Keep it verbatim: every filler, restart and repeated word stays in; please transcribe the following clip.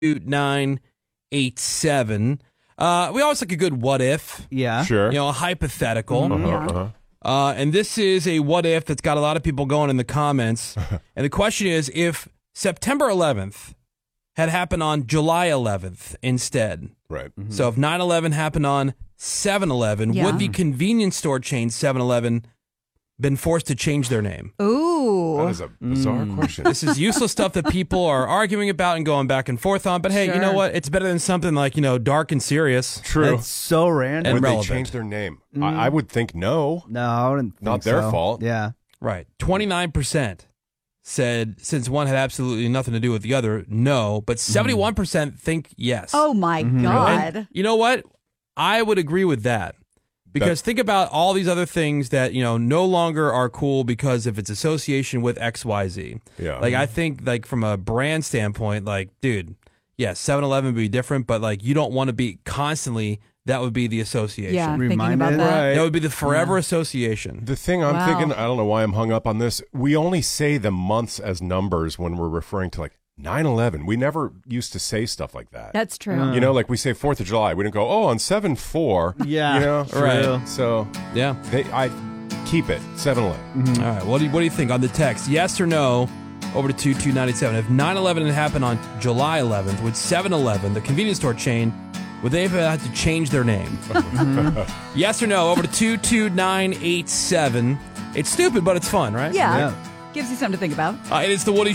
nine eight seven. Uh, we always like a good what if. Yeah. Sure. You know, a hypothetical. Uh-huh, Yeah. uh-huh. Uh, and this is a what if that's got a lot of people going in the comments. And the question is, if September eleventh had happened on July eleventh instead, Right. so if nine eleven happened on seven eleven, Yeah. would the convenience store chain seven eleven been forced to change their name? Ooh. That is a bizarre question. This is useless stuff that people are arguing about and going back and forth on. But hey, you know Sure. what? It's better than something like, you know, dark and serious. True. That's so random. And Would relevant. they change their name? I, I would think no. no, I wouldn't think Not their so. fault. Yeah. Right. twenty-nine percent said since one had absolutely nothing to do with the other, no. But seventy-one percent think yes. Oh, my God. And you know what? I would agree with that. Because think about all these other things that, you know, no longer are cool because of its association with X Y Z. Yeah. Like, I think, like, from a brand standpoint, like, dude, yeah, seven eleven would be different, but, like, you don't want to be constantly, that would be the association. Yeah, thinking Reminded. about that. Right. That would be the forever association. The thing I'm Wow. thinking, I don't know why I'm hung up on this. We only say the months as numbers when we're referring to like nine eleven. We never used to say stuff like that. That's true. You know, like we say fourth of July. We don't go, oh, on seven four. Yeah. You know? Right. So Yeah. they, I keep it. seven eleven. All right. What do, you, what do you think on the text? Yes or no? Over to two two nine seven. If nine eleven had happened on July eleventh, would seven eleven, the convenience store chain, would they have had to change their name? Yes or no? Over to two two nine eight seven. It's stupid, but it's fun, right? Yeah. Yeah. Gives you something to think about. Uh, it is the Woody